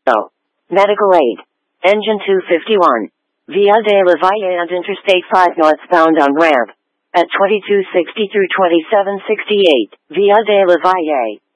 Oh. Medical aid. Engine 251. Via de la Valle and Interstate 5 northbound on ramp. At 2260 through 2768, Via de la Valle.